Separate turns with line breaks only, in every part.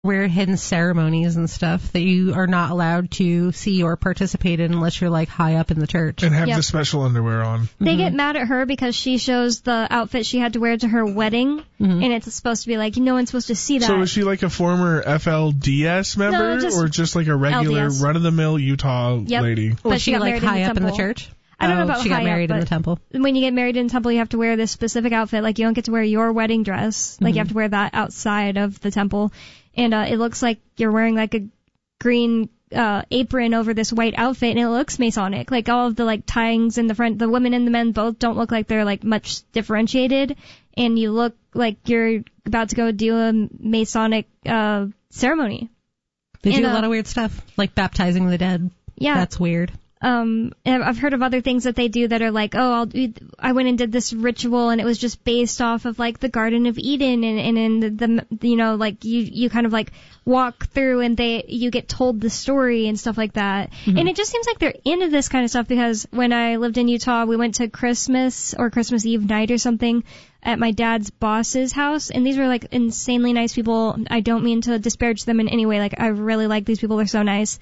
weird hidden ceremonies and stuff that you are not allowed to see or participate in unless you're like high up in the church.
And have the special underwear on.
They get mad at her because she shows the outfit she had to wear to her wedding, and it's supposed to be like, no one's supposed to see that.
So is she like a former FLDS member, or just like a regular
LDS.
run-of-the-mill Utah lady?
Was she like high up in the church?
I don't know about
she got married in the temple.
When you get married in the temple, you have to wear this specific outfit. Like, you don't get to wear your wedding dress. Like, you have to wear that outside of the temple. And it looks like you're wearing like a green apron over this white outfit, and it looks Masonic. Like, all of the like tyings in the front, the women and the men both don't look like they're like much differentiated, and you look like you're about to go do a Masonic ceremony.
They do a lot of weird stuff, like baptizing the dead.
Yeah,
that's weird.
And I've heard of other things that they do that are like, I went and did this ritual, and it was just based off of like the Garden of Eden, and in the you know, like you kind of like walk through and you get told the story and stuff like that. And it just seems like they're into this kind of stuff, because when I lived in Utah, we went to Christmas or Christmas Eve night or something at my dad's boss's house, and these were like insanely nice people. I don't mean to disparage them in any way. Like, I really like these people. They're so nice.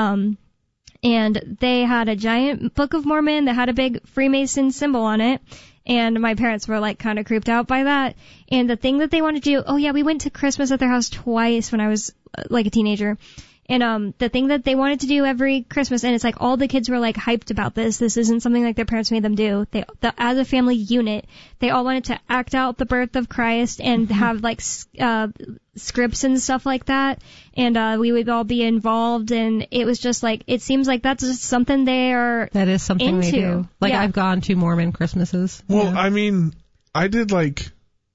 And they had a giant Book of Mormon that had a big Freemason symbol on it. And my parents were like kind of creeped out by that. And the thing that they wanted to do, we went to Christmas at their house twice when I was like a teenager. And the thing that they wanted to do every Christmas, and it's like all the kids were like hyped about this. This isn't something like their parents made them do. As a family unit, they all wanted to act out the birth of Christ and have like scripts and stuff like that. And we would all be involved, and it was just like, it seems like that's just something that is something into.
They do. Like, I've gone to Mormon Christmases.
Well, I mean, I did like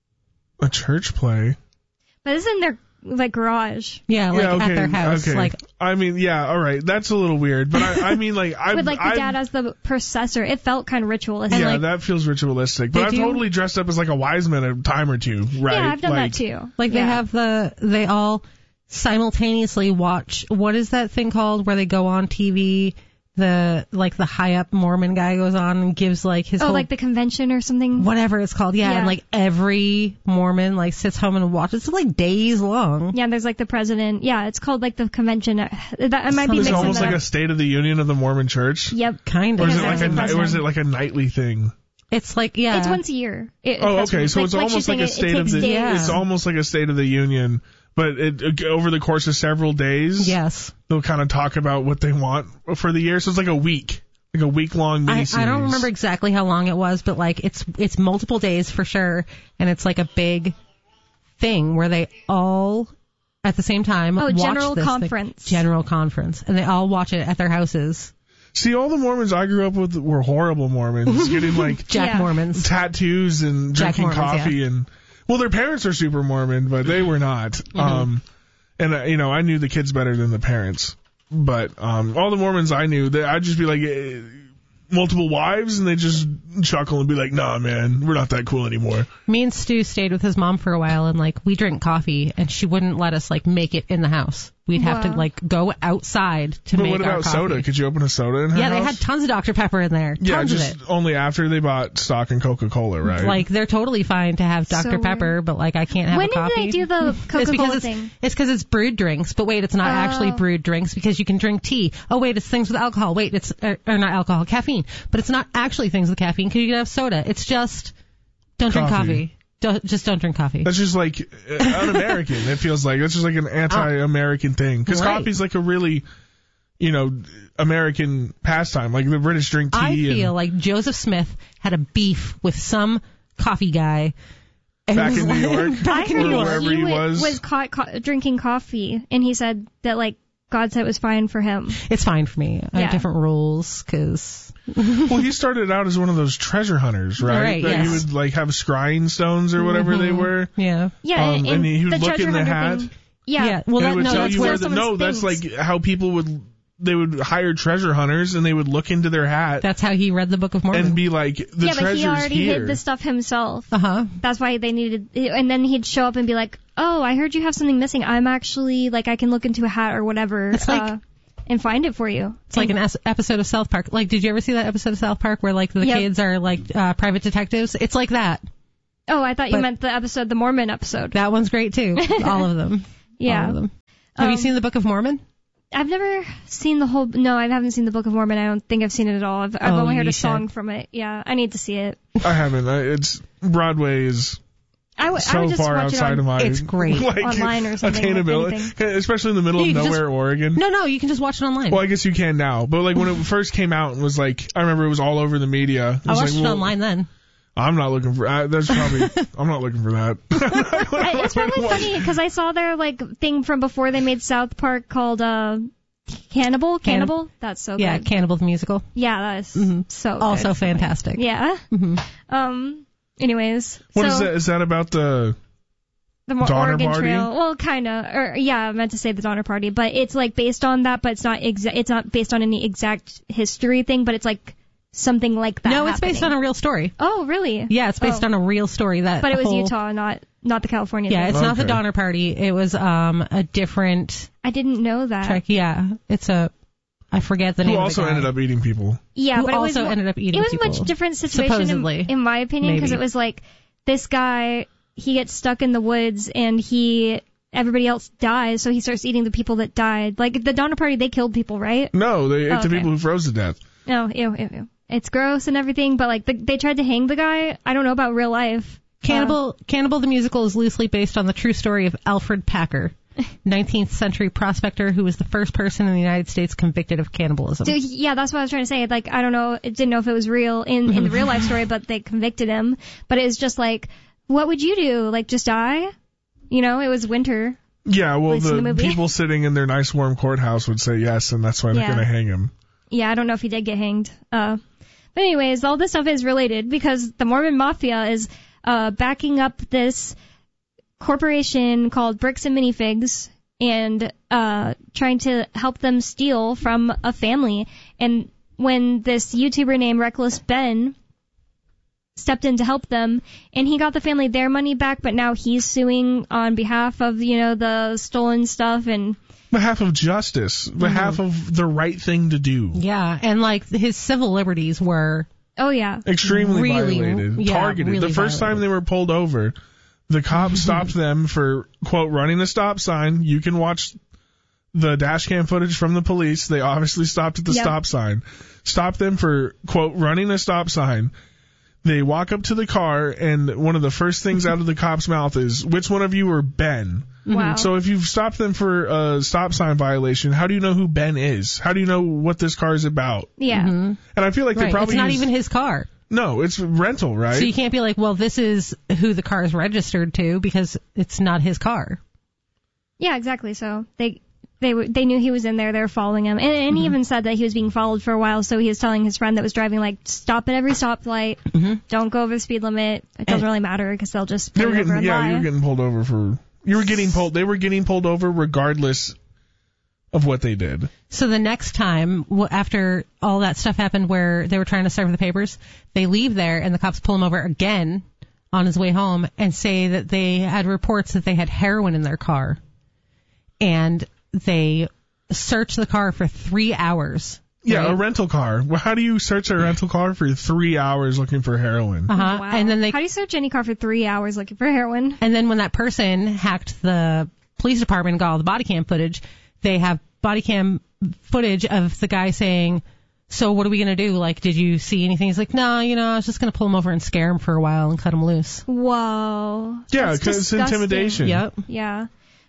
a church play.
But it's in their like garage.
Yeah, at their house.
Okay.
Like,
I mean, yeah, all right, that's a little weird, but I mean, like,
with like the dad as the processor, it felt kind of ritualistic.
Yeah, that feels ritualistic. But I've totally dressed up as like a wise man a time or two, right?
Yeah, I've done that too.
Like, they all simultaneously watch, what is that thing called where they go on TV? The high up Mormon guy goes on and gives like his whole,
like the convention or something,
whatever it's called. Yeah, and like every Mormon like sits home and watches. It's like days long.
Yeah, and there's like the president. Yeah, it's called like the convention. That I might be
mixing. It's almost
that
like
up.
a State of the Union of the Mormon Church.
Yep,
kind of.
Or is it like a nightly thing?
It's like, yeah,
it's once a year.
Okay, so it's almost like a State of the. It's almost like a State of the Union. But over the course of several days,
yes,
they'll kind of talk about what they want for the year. So it's like a week. Like a week-long miniseries.
I don't remember exactly how long it was, but like it's multiple days for sure, and it's like a big thing where they all at the same time watch
general
this
conference.
General conference, and they all watch it at their houses.
See, all the Mormons I grew up with were horrible Mormons, getting like
Jack Mormons,
tattoos and drinking coffee and. Well, their parents are super Mormon, but they were not. And I knew the kids better than the parents. But all the Mormons I knew, I'd just be like, multiple wives, and they just chuckle and be like, nah, man, we're not that cool anymore.
Me and Stu stayed with his mom for a while, and like we drink coffee, and she wouldn't let us like make it in the house. We'd have to like go outside to make our coffee.
But what about soda? Could you open a soda in her house?
Yeah, they had tons of Dr. Pepper in there. Tons of it.
Only after they bought stock in Coca-Cola, right?
Like, they're totally fine to have Dr. Pepper, but like I can't have a coffee.
When did they do the Coca-Cola thing?
It's because it's brewed drinks, but wait, it's not actually brewed drinks because you can drink tea. Oh wait, it's things with alcohol. Wait, it's or not alcohol, caffeine. But it's not actually things with caffeine because you can have soda. It's just don't drink coffee. Don't drink coffee.
That's just like un-American. It feels like that's just like an anti-American thing. Because coffee's like a really, American pastime. Like the British drink tea.
I feel like Joseph Smith had a beef with some coffee guy.
Back in New York?
Back in New York.
Wherever he was
caught drinking coffee, and he said that like God said it was fine for him.
It's fine for me. I have different rules because.
Well, he started out as one of those treasure hunters, right? That he would like have scrying stones or whatever they were.
Yeah.
Yeah.
And he would look in the hat.
Yeah.
Well,
and it would tell you where that's like how people would hire treasure hunters, and they would look into their hat.
That's how he read the Book of Mormon.
And be like, the treasure's
but he already
here.
hid the stuff himself.
That's
why they needed, and then he'd show up and be like, oh, I heard you have something missing. I'm actually, like, I can look into a hat or whatever. It's like, and find it for you.
It's like an episode of South Park. Like, did you ever see that episode of South Park where, like, the kids are, like, private detectives? It's like that.
Oh, I thought you meant the Mormon episode.
That one's great, too. All of them.
Yeah.
All of them. Have you seen the Book of Mormon?
I've never seen the whole. No, I haven't seen the Book of Mormon. I don't think I've seen it at all. I've only heard a song from it. Yeah, I need to see it.
I haven't. It's Broadway is
I would
so
just
far
watch
outside
it
of my
It's great.
online or something.
Attainability, especially in the middle of nowhere, Oregon.
No, you can just watch it online.
Well, I guess you can now, but like when it first came out and was like, I remember it was all over the media.
I watched it online then.
I'm not looking for. That's probably. I'm not looking for that.
It's probably funny because I saw their like thing from before they made South Park called Cannibal. That's so good.
Yeah, Cannibal the musical.
Yeah, that's so
also
good.
fantastic.
Yeah. Anyways,
what is that? Is that about the Donner
Oregon
Party?
Trail? Well, kind of. Or yeah, I meant to say the Donner Party, but it's like based on that, but it's not It's not based on any exact history thing, but it's like something like that.
No, it's based on a real story.
Oh, really?
Yeah, it's based on a real story.
But it was Utah, not the California thing.
Yeah, it's not the Donner Party. It was a different.
I didn't know that.
Track. Yeah, it's a. I forget the name.
Who also ended up eating people.
Yeah,
but
it
also ended up eating people.
It was a much different situation,
supposedly,
in my opinion, because it was like this guy, he gets stuck in the woods and everybody else dies, so he starts eating the people that died. Like the Donner Party, they killed people, right?
No, they ate the people who froze to death.
No, ew. It's gross and everything, but like they tried to hang the guy. I don't know about real life.
Cannibal the musical is loosely based on the true story of Alfred Packer, 19th century prospector who was the first person in the United States convicted of cannibalism.
Yeah, that's what I was trying to say. Like, I don't know, didn't know if it was real in the real life story, but they convicted him. But it was just like, what would you do? Like, just die? You know, it was winter.
Yeah, well, the people sitting in their nice warm courthouse would say yes, and that's why they're going to hang him.
Yeah, I don't know if he did get hanged. But anyways, all this stuff is related because the Mormon Mafia is backing up this corporation called Bricks and Minifigs and trying to help them steal from a family. And when this YouTuber named Reckless Ben stepped in to help them, and he got the family their money back, but now he's suing on behalf of, the stolen stuff and
behalf of justice, behalf of the right thing to do.
Yeah, and like his civil liberties were
extremely violated, targeted.
Really
the first time they were pulled over, the cops stopped them for, quote, running a stop sign. You can watch the dash cam footage from the police. They obviously stopped at the stop sign. Stopped them for, quote, running a stop sign. They walk up to the car, and one of the first things out of the cop's mouth is, which one of you are Ben?
Wow.
So if you've stopped them for a stop sign violation, how do you know who Ben is? How do you know what this car is about?
Yeah.
And I feel like they probably
It's not even his car.
No, it's rental, right?
So you can't be like, well, this is who the car is registered to because it's not his car.
Yeah, exactly. So they knew he was in there. They were following him. And he even said that he was being followed for a while, so he was telling his friend that was driving, like, stop at every stoplight. Don't go over the speed limit. It doesn't really matter because they'll just pull over and lie.
You were getting pulled over for... They were getting pulled over regardless of what they did.
So the next time, after all that stuff happened where they were trying to serve the papers, they leave there and the cops pull him over again on his way home and say that they had reports that they had heroin in their car. And they search the car for 3 hours.
Yeah,
right?
A rental car. Well, how do you search a rental car for 3 hours looking for heroin?
Wow.
And then
how do you search any car for 3 hours looking for heroin?
And then when that person hacked the police department and got all the body cam footage, they have body cam footage of the guy saying, so what are we going to do? Like, did you see anything? He's like, no, I was just going to pull him over and scare him for a while and cut him loose.
Whoa.
Yeah, because it's intimidation.
Yep.
Yeah.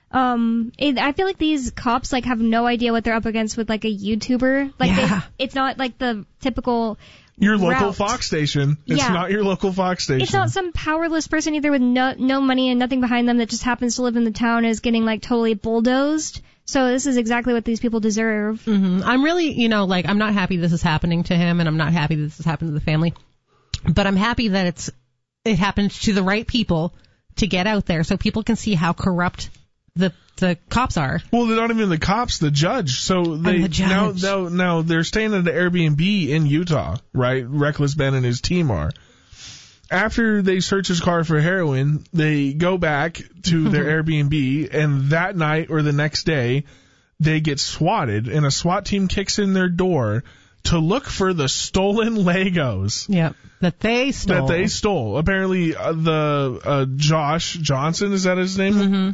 I feel like these cops have no idea what they're up against with a YouTuber. It's not like the typical
your local Fox station. It's not your local Fox station.
It's not some powerless person either with no money and nothing behind them that just happens to live in the town and is getting totally bulldozed. So this is exactly what these people deserve.
I'm really, I'm not happy this is happening to him, and I'm not happy this has happened to the family. But I'm happy that it happened to the right people to get out there so people can see how corrupt the cops are.
Well, they're not even the cops, the judge. So they now they're staying at the Airbnb in Utah, right? Reckless Ben and his team are. After they search his car for heroin, they go back to their Airbnb, and that night or the next day, they get swatted, and a SWAT team kicks in their door to look for the stolen Legos.
Yep. That they stole.
Apparently, the Josh Johnson, is that his name?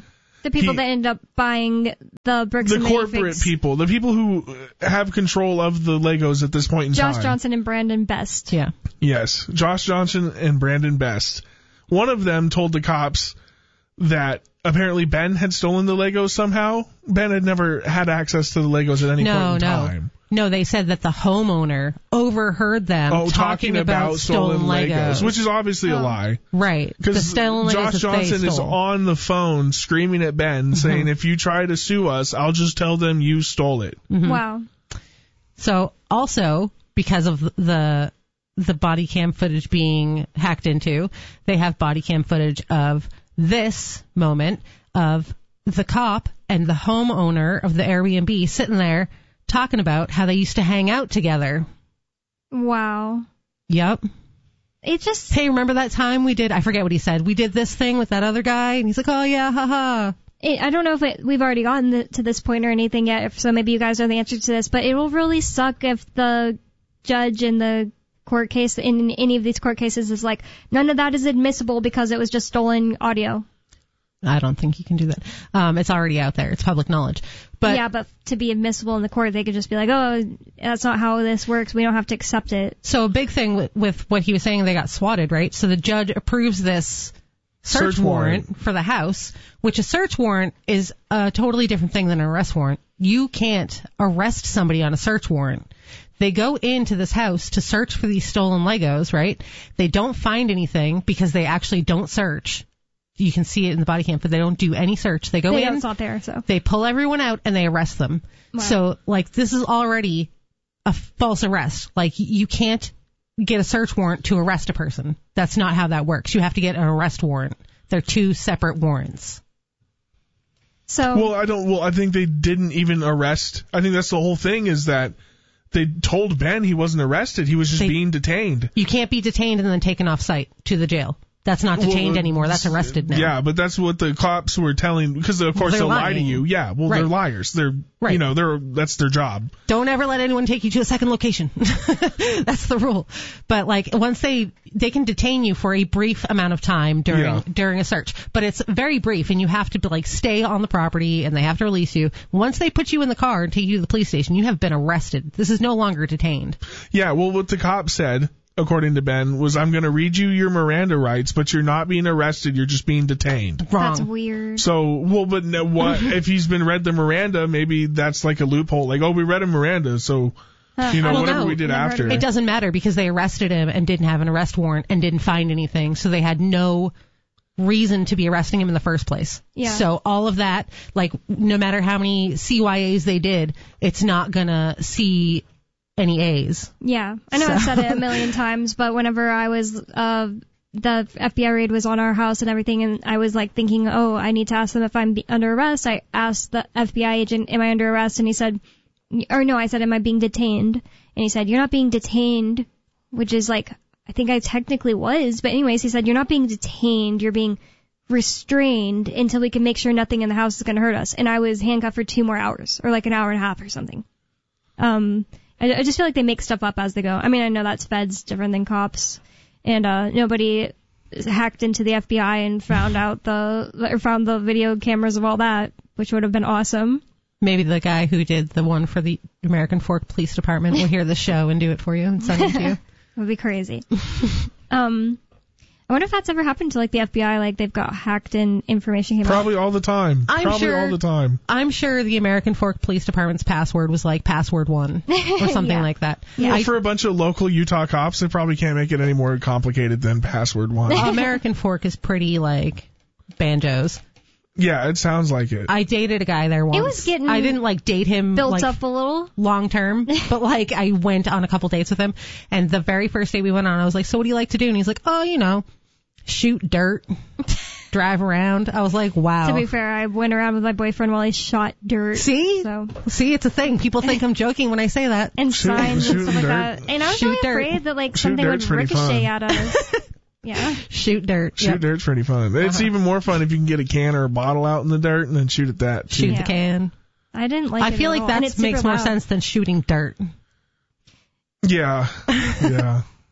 The people that end up buying the bricks and
the corporate people, the people who have control of the Legos at this point in time.
Josh Johnson and Brandon Best.
Yeah.
Yes, Josh Johnson and Brandon Best. One of them told the cops that apparently Ben had stolen the Legos somehow. Ben had never had access to the Legos at any point in time.
No, they said that the homeowner overheard them talking about stolen Legos.
Which is obviously a lie.
Right.
Because Josh Johnson is on the phone screaming at Ben saying, if you try to sue us, I'll just tell them you stole it.
Mm-hmm. Wow.
So also, because of the body cam footage being hacked into, they have body cam footage of this moment of the cop and the homeowner of the Airbnb sitting there talking about how they used to hang out together.
Wow.
Yep.
It just...
Hey, remember that time we did, I forget what he said, we did this thing with that other guy? And he's like, oh yeah, haha.
I don't know if we've already gotten to this point or anything yet, so maybe you guys know the answer to this, but it will really suck if the judge in the court case, in any of these court cases, is like, none of that is admissible because it was just stolen audio.
I don't think you can do that. It's already out there. It's public knowledge. But
yeah, but to be admissible in the court, they could just be like, oh, that's not how this works. We don't have to accept it.
So a big thing with what he was saying, they got swatted, right? So the judge approves this search warrant for the house, which a search warrant is a totally different thing than an arrest warrant. You can't arrest somebody on a search warrant. They go into this house to search for these stolen Legos, right? They don't find anything because they actually don't search. You can see it in the body cam, but they don't do any search. They go in,
it's not there, so
they pull everyone out, and they arrest them. Wow. So, this is already a false arrest. You can't get a search warrant to arrest a person. That's not how that works. You have to get an arrest warrant. They're two separate warrants.
So,
I think they didn't even arrest. I think that's the whole thing, is that they told Ben he wasn't arrested. He was just being detained.
You can't be detained and then taken off site to the jail. That's not detained anymore. That's arrested now.
Yeah, but that's what the cops were telling, because of course they'll lie to you. Yeah, well, they're liars. They're, that's their job.
Don't ever let anyone take you to a second location. That's the rule. But once they can detain you for a brief amount of time during a search, but it's very brief, and you have to stay on the property, and they have to release you. Once they put you in the car and take you to the police station, you have been arrested. This is no longer detained.
Yeah, well, what the cop said, according to Ben, was, I'm going to read you your Miranda rights, but you're not being arrested, you're just being detained.
Wrong.
That's weird.
So, but what if he's been read the Miranda, maybe that's like a loophole. We read him Miranda, so, whatever we did after.
It doesn't matter, because they arrested him and didn't have an arrest warrant and didn't find anything, so they had no reason to be arresting him in the first place.
Yeah.
So all of that, no matter how many CYAs they did, it's not going to see any A's.
Yeah, I know I've said it a million times, but whenever I was, the FBI raid was on our house and everything, and I was thinking, oh, I need to ask them if I'm under arrest. I asked the FBI agent, am I under arrest? And he said, I said, am I being detained? And he said, you're not being detained, which is I think I technically was, but anyways, he said, you're not being detained, you're being restrained until we can make sure nothing in the house is going to hurt us. And I was handcuffed for 2 more hours, or an hour and a half or something. I just feel like they make stuff up as they go. I mean, I know that's feds, different than cops, and nobody hacked into the FBI and found the video cameras of all that, which would have been awesome.
Maybe the guy who did the one for the American Fork Police Department will hear the show and do it for you and send it to you.
It would be crazy. I wonder if that's ever happened to the FBI, they've got hacked and information came out.
Probably all the time. All the time.
I'm sure the American Fork Police Department's password was password 1 or something like that.
Yeah. For a bunch of local Utah cops, they probably can't make it any more complicated than password 1.
American Fork is pretty banjos.
Yeah, it sounds like it.
I dated a guy there once.
It was getting
I didn't date him
built up a little
long term, but I went on a couple dates with him, and the very first date we went on, I was like, so what do you like to do? And he's like, oh, shoot dirt, drive around. I was like, wow.
To be fair, I went around with my boyfriend while he shot dirt.
See, it's a thing. People think I'm joking when I say that.
And signs and stuff like that. And I was really afraid that something would ricochet at us. Yeah.
Shoot dirt.
Shoot dirt's pretty fun. It's even more fun if you can get a can or a bottle out in the dirt and then shoot at that. Too.
Shoot the can.
I didn't like it.
I feel like that makes more sense than shooting dirt.
Yeah. Yeah.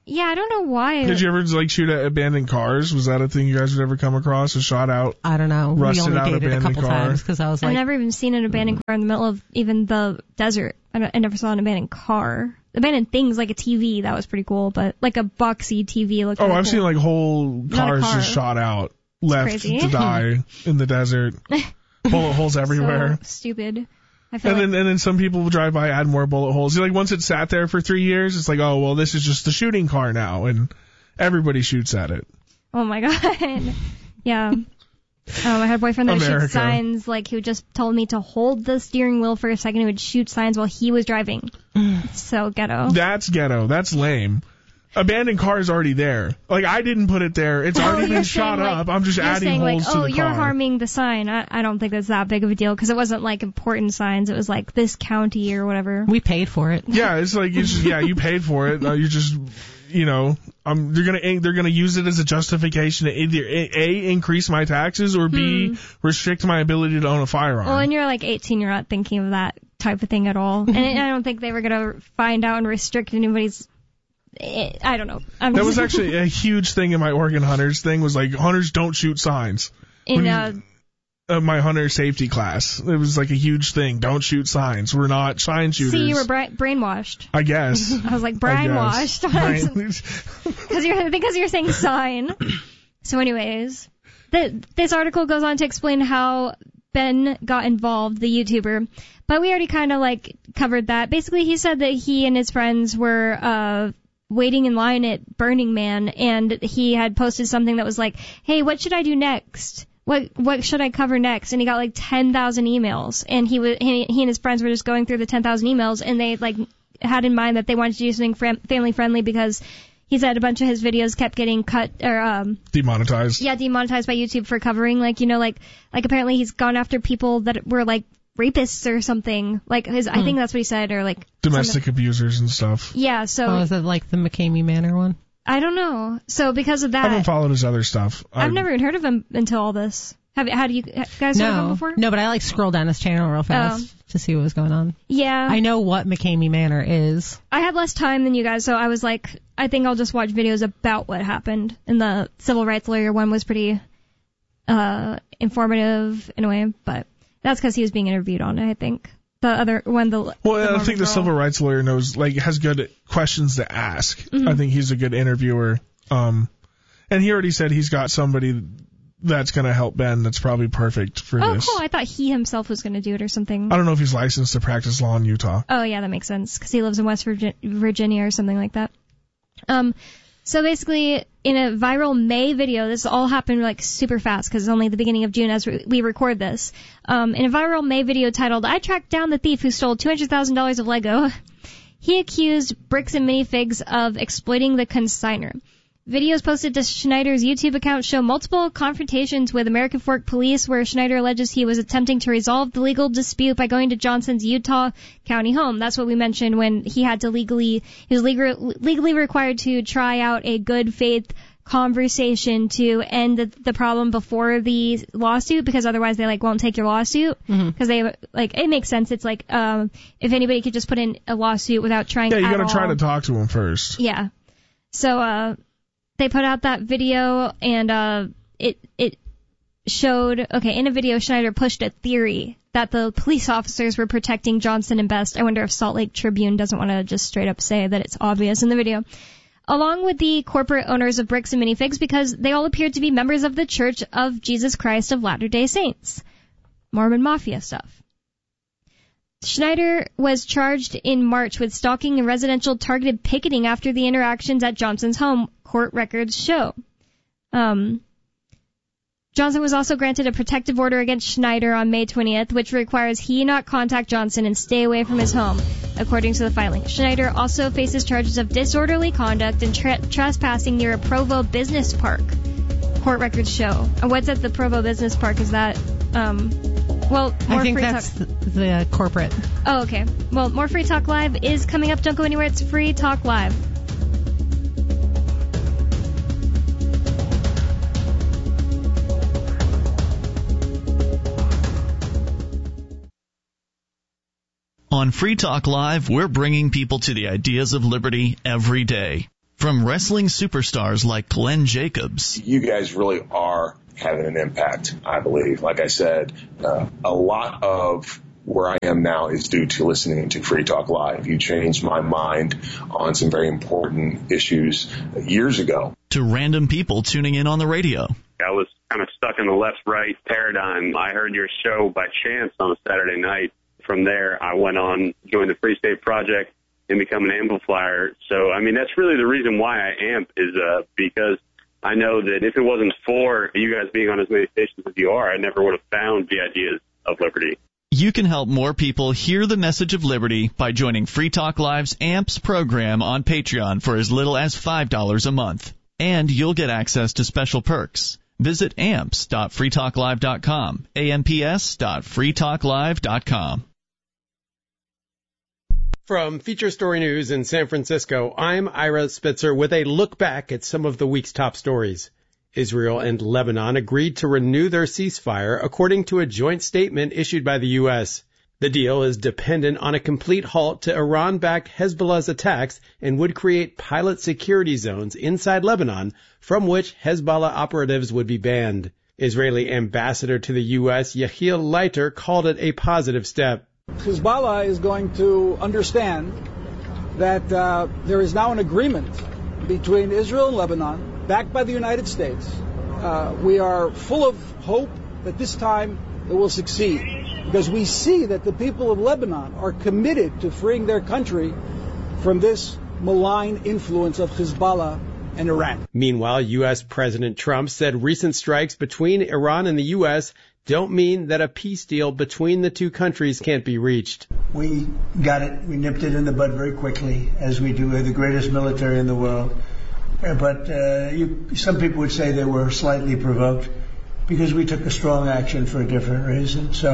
Yeah, I don't know why.
Did you ever like shoot at abandoned cars? Was that a thing you guys would ever come across? A shot out?
I don't know.
Rusted
we only
out
dated
abandoned
a couple
car?
times because I was like,
I've never even seen an abandoned car in the middle of even the desert. I never saw an abandoned car. Abandoned things like a TV, that was pretty cool, but like a boxy TV looked
I've
cool.
seen like whole cars just shot out, left to die in the desert. Bullet holes everywhere.
So stupid.
And then some people will drive by, add more bullet holes. Like once it sat there for 3 years, it's like, oh well, this is just the shooting car now, and everybody shoots at it.
Oh my god. Yeah. I had a boyfriend that would shoot signs, like he would just told me to hold the steering wheel for a second. He would shoot signs while he was driving. It's so ghetto.
That's ghetto. That's lame. Abandoned car is already there. Like, I didn't put it there. It's already been shot up. I'm just adding holes to the car.
You're harming the sign. I don't think that's that big of a deal because it wasn't like important signs. It was like this county or whatever.
We paid for it.
Yeah, it's like, you paid for it. You're just, they're gonna use it as a justification to either A, increase my taxes, or B, restrict my ability to own a firearm.
Well, when you're like 18, you're not thinking of that type of thing at all. And I don't think they were gonna find out and restrict anybody's. I don't know.
That was actually a huge thing in my Oregon Hunters thing, was like, hunters don't shoot signs. In my hunter safety class, it was like a huge thing. Don't shoot signs. We're not sign shooters.
See, you were brainwashed.
I guess.
I was like, brainwashed. Because you're saying sign. So anyways, this article goes on to explain how Ben got involved, the YouTuber. But we already kind of like covered that. Basically, he said that he and his friends were waiting in line at Burning Man, and he had posted something that was like, hey, what should I do next? What should I cover next? And he got like 10,000 emails, and he and his friends were just going through the 10,000 emails, and they like had in mind that they wanted to do something family friendly because he said a bunch of his videos kept getting cut or
demonetized.
Yeah, demonetized by YouTube for covering like apparently he's gone after people that were like rapists or something. Like I think that's what he said, or like
domestic abusers and stuff.
Yeah, so
is it like the McCamey Manor one?
I don't know. So because of that,
I haven't followed his other stuff.
I've never even heard of him until all this. Have you guys heard of him before?
No, but I like scroll down his channel real fast to see what was going on.
Yeah.
I know what McCamey Manor is.
I had less time than you guys, so I was like, I think I'll just watch videos about what happened. And the civil rights lawyer one was pretty informative in a way, but that's because he was being interviewed on it, I think. The other one,
I think the civil rights lawyer has good questions to ask. Mm-hmm. I think he's a good interviewer. And he already said he's got somebody that's going to help Ben that's probably perfect for this.
Oh, cool. I thought he himself was going to do it or something.
I don't know if he's licensed to practice law in Utah.
Oh, yeah, that makes sense, because he lives in West Virginia or something like that. So basically, in a viral May video, this all happened like super fast because it's only the beginning of June as we record this. In a viral May video titled, I tracked down the thief who stole $200,000 of Lego, he accused Bricks and Minifigs of exploiting the consignor. Videos posted to Schneider's YouTube account show multiple confrontations with American Fork police where Schneider alleges he was attempting to resolve the legal dispute by going to Johnson's Utah County home. That's what we mentioned when he had to legally required to try out a good faith conversation to end the problem before the lawsuit, because otherwise they won't take your lawsuit, because they it makes sense. It's like if anybody could just put in a lawsuit without trying.
Yeah, you got to try to talk to him first.
Yeah. So they put out that video, and it showed, in a video, Schneider pushed a theory that the police officers were protecting Johnson and Best. I wonder if Salt Lake Tribune doesn't want to just straight up say that it's obvious in the video. Along with the corporate owners of Bricks and Minifigs, because they all appeared to be members of the Church of Jesus Christ of Latter-day Saints. Mormon Mafia stuff. Schneider was charged in March with stalking and residential targeted picketing after the interactions at Johnson's home, court records show. Johnson was also granted a protective order against Schneider on May 20th, which requires he not contact Johnson and stay away from his home, according to the filing. Schneider also faces charges of disorderly conduct and trespassing near a Provo business park, court records show. And what's at the Provo business park? Is that, I think
that's the corporate.
Oh, okay. Well, more Free Talk Live is coming up. Don't go anywhere. It's Free Talk Live.
On Free Talk Live, we're bringing people to the ideas of liberty every day. From wrestling superstars like Glenn Jacobs.
You guys really are having an impact, I believe. Like I said, a lot of where I am now is due to listening to Free Talk Live. You changed my mind on some very important issues years ago.
To random people tuning in on the radio.
I was kind of stuck in the left-right paradigm. I heard your show by chance on a Saturday night. From there, I went on, joined the Free State Project, and become an amplifier. So, I mean, that's really the reason why I amp is because I know that if it wasn't for you guys being on as many stations as you are, I never would have found the ideas of liberty.
You can help more people hear the message of liberty by joining Free Talk Live's AMPS program on Patreon for as little as $5 a month. And you'll get access to special perks. Visit amps.freetalklive.com, amps.freetalklive.com.
From Feature Story News in San Francisco, I'm Ira Spitzer with a look back at some of the week's top stories. Israel and Lebanon agreed to renew their ceasefire, according to a joint statement issued by the U.S. The deal is dependent on a complete halt to Iran-backed Hezbollah's attacks and would create pilot security zones inside Lebanon from which Hezbollah operatives would be banned. Israeli ambassador to the U.S., Yehiel Leiter, called it a positive step.
Hezbollah is going to understand that there is now an agreement between Israel and Lebanon, backed by the United States. We are full of hope that this time it will succeed, because we see that the people of Lebanon are committed to freeing their country from this malign influence of Hezbollah and Iran.
Meanwhile, U.S. President Trump said recent strikes between Iran and the U.S. don't mean that a peace deal between the two countries can't be reached.
We got it. We nipped it in the bud very quickly, as we do. We're the greatest military in the world. But some people would say they were slightly provoked because we took a strong action for a different reason. So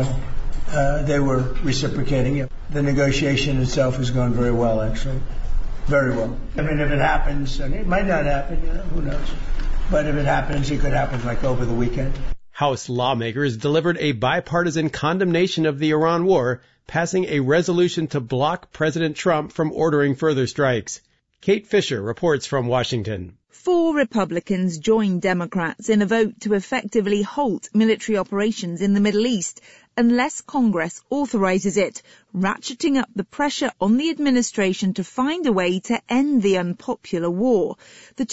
they were reciprocating it. The negotiation itself has gone very well, actually. Very well. I mean, if it happens, and it might not happen, who knows. But if it happens, it could happen like over the weekend.
House lawmakers delivered a bipartisan condemnation of the Iran war, passing a resolution to block President Trump from ordering further strikes. Kate Fisher reports from Washington.
4 Republicans joined Democrats in a vote to effectively halt military operations in the Middle East unless Congress authorizes it, ratcheting up the pressure on the administration to find a way to end the unpopular war. The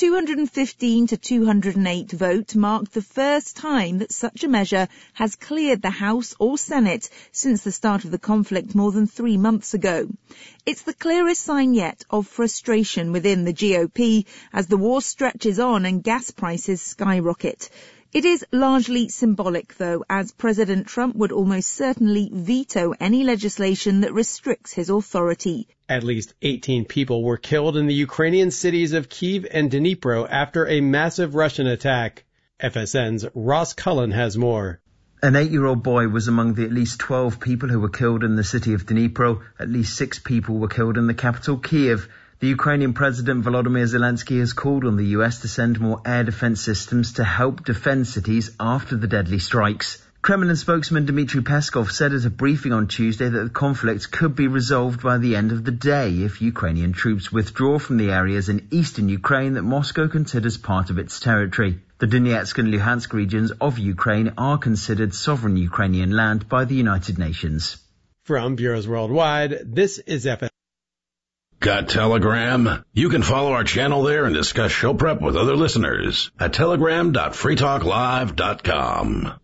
215 to 208 vote marked the first time that such a measure has cleared the House or Senate since the start of the conflict more than 3 months ago. It's the clearest sign yet of frustration within the GOP as the war stretches on and gas prices skyrocket. It is largely symbolic, though, as President Trump would almost certainly veto any legislation that restricts his authority.
At least 18 people were killed in the Ukrainian cities of Kyiv and Dnipro after a massive Russian attack. FSN's Ross Cullen has more.
An 8-year-old boy was among the at least 12 people who were killed in the city of Dnipro. At least 6 people were killed in the capital, Kyiv. The Ukrainian President Volodymyr Zelensky has called on the US to send more air defense systems to help defend cities after the deadly strikes. Kremlin spokesman Dmitry Peskov said at a briefing on Tuesday that the conflict could be resolved by the end of the day if Ukrainian troops withdraw from the areas in eastern Ukraine that Moscow considers part of its territory. The Donetsk and Luhansk regions of Ukraine are considered sovereign Ukrainian land by the United Nations.
From Bureaus Worldwide, this is FSN.
Got Telegram? You can follow our channel there and discuss show prep with other listeners at telegram.freetalklive.com.